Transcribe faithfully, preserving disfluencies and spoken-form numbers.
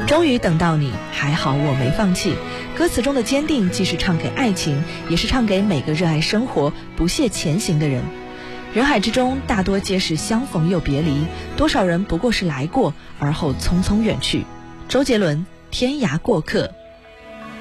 终于等到你，还好我没放弃。歌词中的坚定，既是唱给爱情，也是唱给每个热爱生活、不懈前行的人。人海之中，大多皆是相逢又别离，多少人不过是来过，而后匆匆远去。周杰伦，天涯过客。